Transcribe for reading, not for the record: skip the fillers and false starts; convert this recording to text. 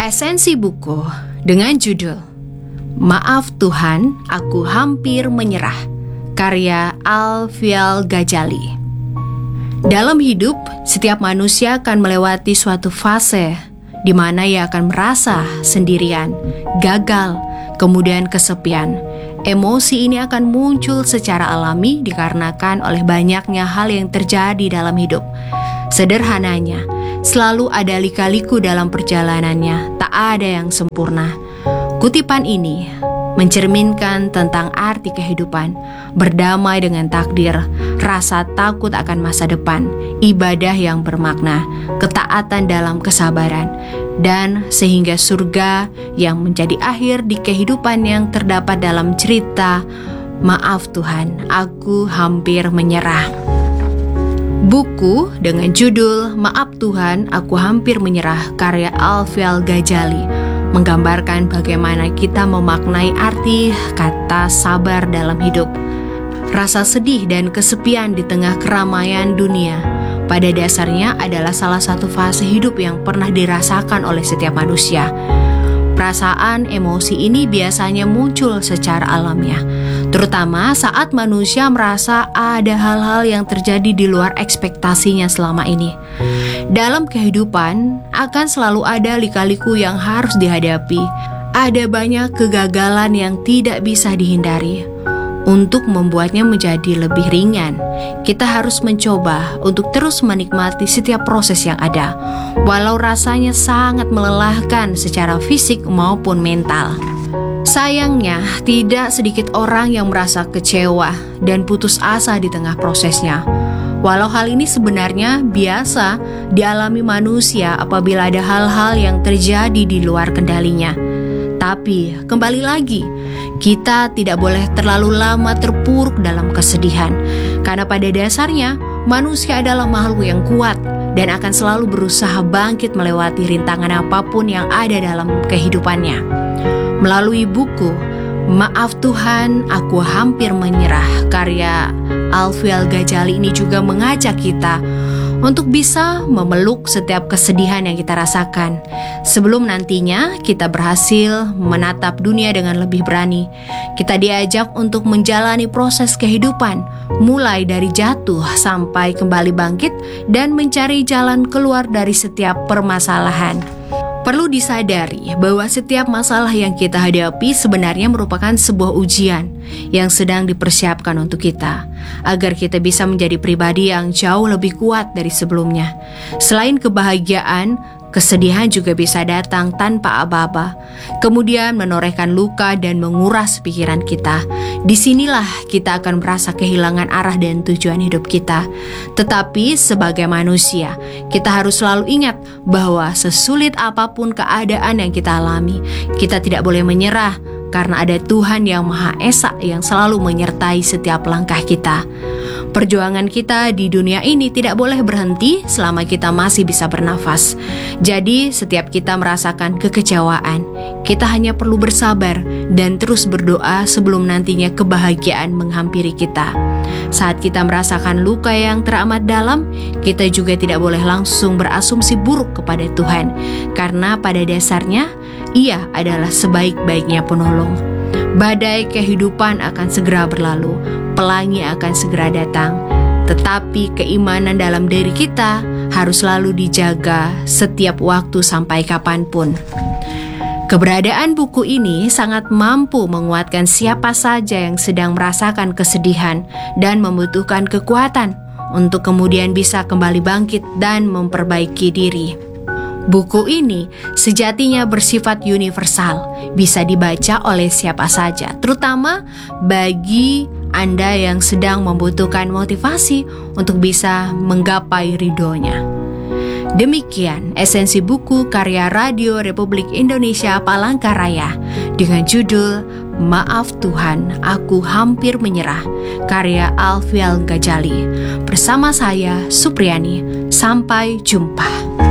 Esensi buku dengan judul Maaf Tuhan, Aku Hampir Menyerah, karya Alfiel Ghazali. Dalam hidup, setiap manusia akan melewati suatu fase di mana ia akan merasa sendirian, gagal, kemudian kesepian. Emosi ini akan muncul secara alami dikarenakan oleh banyaknya hal yang terjadi dalam hidup. Sederhananya, selalu ada lika-liku dalam perjalanannya, tak ada yang sempurna. Kutipan ini mencerminkan tentang arti kehidupan, berdamai dengan takdir, rasa takut akan masa depan, ibadah yang bermakna, ketaatan dalam kesabaran, dan sehingga surga yang menjadi akhir di kehidupan yang terdapat dalam cerita Maaf Tuhan, Aku Hampir Menyerah. Buku dengan judul Maaf Tuhan, Aku Hampir Menyerah, karya Alfiel Ghazali, menggambarkan bagaimana kita memaknai arti kata sabar dalam hidup. Rasa sedih dan kesepian di tengah keramaian dunia pada dasarnya adalah salah satu fase hidup yang pernah dirasakan oleh setiap manusia. Perasaan emosi ini biasanya muncul secara alamiah, terutama saat manusia merasa ada hal-hal yang terjadi di luar ekspektasinya selama ini. Dalam kehidupan akan selalu ada lika-liku yang harus dihadapi. Ada banyak kegagalan yang tidak bisa dihindari. Untuk membuatnya menjadi lebih ringan, kita harus mencoba untuk terus menikmati setiap proses yang ada, walau rasanya sangat melelahkan secara fisik maupun mental. Sayangnya, tidak sedikit orang yang merasa kecewa dan putus asa di tengah prosesnya. Walau hal ini sebenarnya biasa dialami manusia apabila ada hal-hal yang terjadi di luar kendalinya. Tapi, kembali lagi, kita tidak boleh terlalu lama terpuruk dalam kesedihan. Karena pada dasarnya, manusia adalah makhluk yang kuat dan akan selalu berusaha bangkit melewati rintangan apapun yang ada dalam kehidupannya. Melalui buku Maaf Tuhan, Aku Hampir Menyerah, karya Alfiel Ghazali ini juga mengajak kita untuk bisa memeluk setiap kesedihan yang kita rasakan sebelum nantinya kita berhasil menatap dunia dengan lebih berani. Kita diajak untuk menjalani proses kehidupan, mulai dari jatuh sampai kembali bangkit dan mencari jalan keluar dari setiap permasalahan. Perlu disadari bahwa setiap masalah yang kita hadapi sebenarnya merupakan sebuah ujian yang sedang dipersiapkan untuk kita, agar kita bisa menjadi pribadi yang jauh lebih kuat dari sebelumnya. Selain kebahagiaan, kesedihan juga bisa datang tanpa aba-aba, kemudian menorehkan luka dan menguras pikiran kita. Disinilah kita akan merasa kehilangan arah dan tujuan hidup kita. Tetapi sebagai manusia, kita harus selalu ingat bahwa sesulit apapun keadaan yang kita alami, kita tidak boleh menyerah, karena ada Tuhan yang Maha Esa yang selalu menyertai setiap langkah kita. Perjuangan kita di dunia ini tidak boleh berhenti selama kita masih bisa bernafas. Jadi setiap kita merasakan kekecewaan, kita hanya perlu bersabar dan terus berdoa sebelum nantinya kebahagiaan menghampiri kita. Saat kita merasakan luka yang teramat dalam, kita juga tidak boleh langsung berasumsi buruk kepada Tuhan, karena pada dasarnya Ia adalah sebaik-baiknya penolong. Badai kehidupan akan segera berlalu, pelangi akan segera datang, tetapi keimanan dalam diri kita harus selalu dijaga setiap waktu sampai kapanpun. Keberadaan buku ini sangat mampu menguatkan siapa saja yang sedang merasakan kesedihan dan membutuhkan kekuatan untuk kemudian bisa kembali bangkit dan memperbaiki diri. Buku ini sejatinya bersifat universal, bisa dibaca oleh siapa saja, terutama bagi Anda yang sedang membutuhkan motivasi untuk bisa menggapai ridhonya. Demikian esensi buku karya Radio Republik Indonesia Palangkaraya dengan judul Maaf Tuhan, Aku Hampir Menyerah, karya Alfiel Ghazali. Bersama saya, Supriyani. Sampai jumpa.